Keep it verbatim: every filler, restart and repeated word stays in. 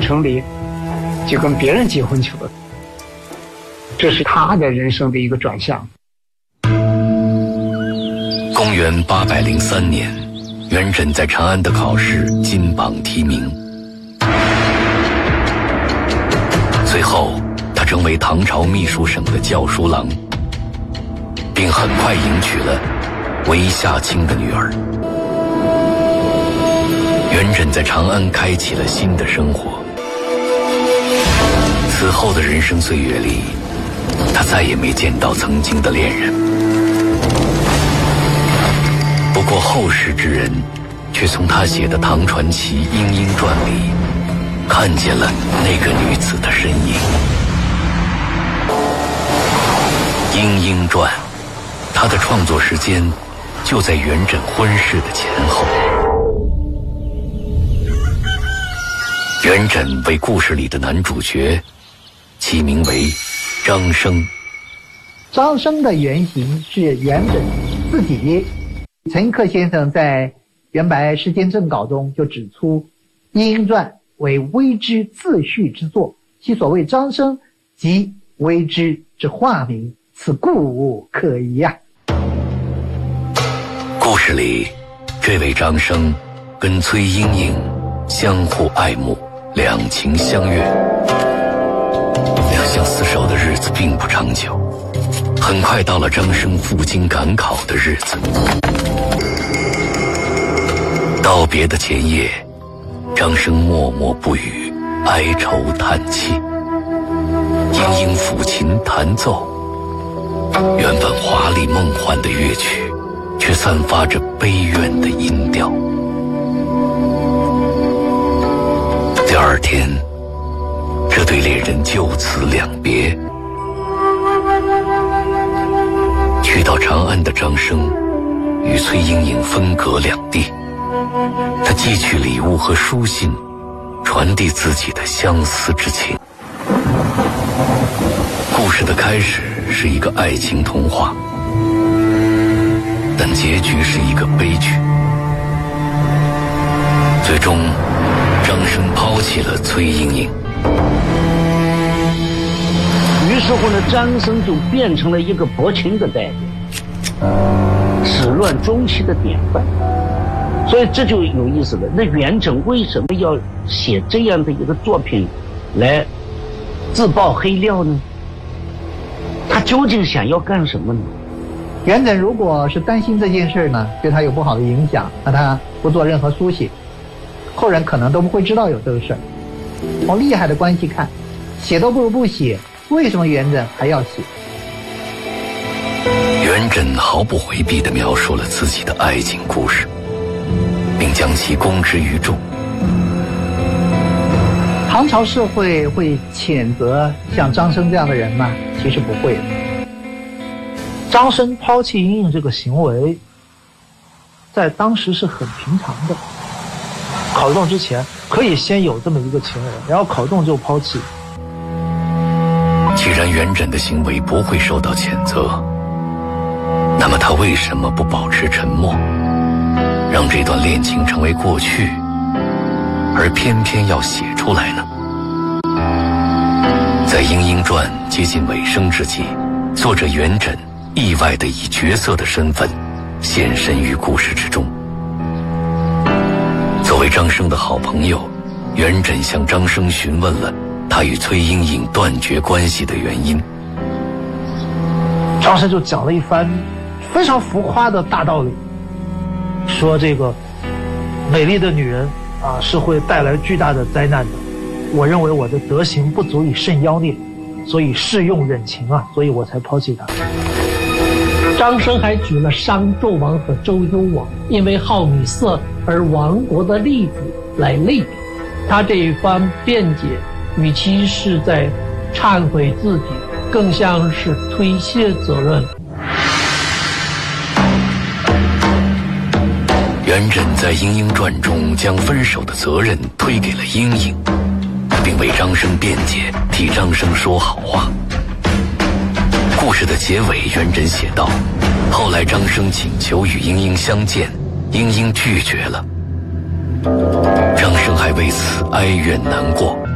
城里就跟别人结婚去了，这是他的人生的一个转向。 公元八百零三年，元稹在长安的考试金榜题名，随后他成为唐朝秘书省的校书郎，并很快迎娶了韦夏卿的女儿。元稹在长安开启了新的生活。此后的人生岁月里，他再也没见到曾经的恋人。不过后世之人却从他写的唐传奇《莺莺传》里看见了那个女子的身影。《莺莺传》，他的创作时间就在元稹婚事的前后。元稹为故事里的男主角起名为张生。 张生的原型是元稹自己。陈克先生在《元白诗笺正稿》中就指出，《莺莺传》为微之自序之作，其所谓张生，即微之之化名，此故可疑啊。 故事里，这位张生跟崔莺莺相互爱慕，两情相悦，两相厮守的日子并不长久。很快到了张生赴京赶考的日子。道别的前夜，张生默默不语，哀愁叹气。莺莺抚琴弹奏，原本华丽梦幻的乐曲，却散发着悲怨的音调。第二天，这对恋人就此两别。去到长安的张生与崔莺莺分隔两地，他寄去礼物和书信，传递自己的相思之情。故事的开始是一个爱情童话，但结局是一个悲剧。最终，张生抛弃了崔莺莺。 于是乎呢，张生就变成了一个薄情的代表，始乱终弃的典范。所以这就有意思了。那元稹为什么要写这样的一个作品来自曝黑料呢？他究竟想要干什么呢？ 元稹如果是担心这件事呢，对他有不好的影响，那他不做任何书写，后人可能都不会知道有这个事儿。从厉害的关系看，写都不如不写，为什么元稹还要写？ 元稹毫不回避地描述了自己的爱情故事，并将其公之于众。 唐朝社会会谴责像张生这样的人吗？其实不会的。 张生抛弃莺莺这个行为，在当时是很平常的。考中之前可以先有这么一个情人，然后考中就抛弃。 既然元稹的行为不会受到谴责，那么他为什么不保持沉默，让这段恋情成为过去，而偏偏要写出来呢？在《莺莺传》接近尾声之际，作者元稹意外地以角色的身份现身于故事之中。作为张生的好朋友，元稹向张生询问了他与崔莺莺断绝关系的原因。 张生就讲了一番非常浮夸的大道理，说这个美丽的女人啊是会带来巨大的灾难的。我认为我的德行不足以胜妖孽，所以适用忍情啊，所以我才抛弃她。 张生还举了商纣王和周幽王因为好女色而亡国的例子来类比。他这一番辩解，与其是在忏悔自己，更像是推卸责任。 元稹在《莺莺传》中将分手的责任推给了莺莺，并为张生辩解，替张生说好话。故事的结尾，元稹写道：后来张生请求与莺莺相见，莺莺拒绝了，张生还为此哀怨难过。